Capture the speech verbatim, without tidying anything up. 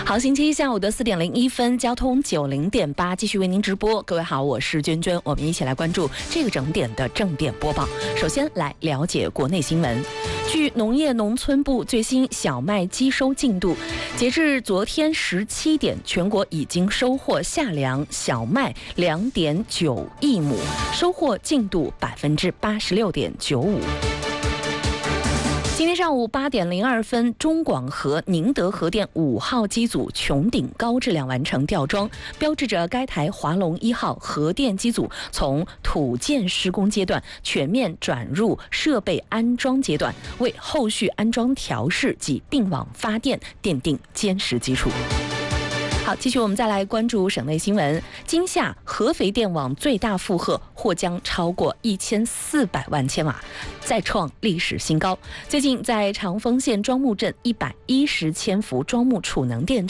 好，星期一下午的四点零一分，交通九零点八继续为您直播。各位好，我是娟娟，我们一起来关注这个整点的正点播报。首先来了解国内新闻。据农业农村部最新小麦机收进度，截至昨天十七点，全国已经收获夏粮小麦两点九亿亩，收获进度百分之八十六点九五。今天上午八点零二分，中广核宁德核电五号机组穹顶高质量完成吊装，标志着该台华龙一号核电机组从土建施工阶段全面转入设备安装阶段，为后续安装调试及并网发电奠定坚实基础。好，继续我们再来关注省内新闻。今夏合肥电网最大负荷或将超过一千四百万千瓦，再创历史新高。最近在长丰县庄木镇一百一十千伏庄木储能电